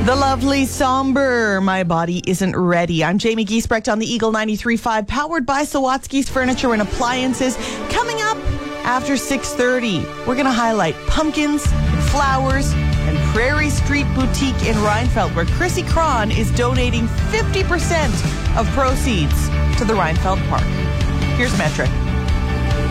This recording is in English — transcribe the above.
The lovely Somber, My Body Isn't Ready. I'm Jamie Giesbrecht on the Eagle 93.5, powered by Sawatsky's Furniture and Appliances. Coming up after 6:30, we're going to highlight pumpkins and flowers and Prairie Street Boutique in Rheinfeld, where Chrissy Cron is donating 50% of proceeds to the Rheinfeld Park. Here's Metric.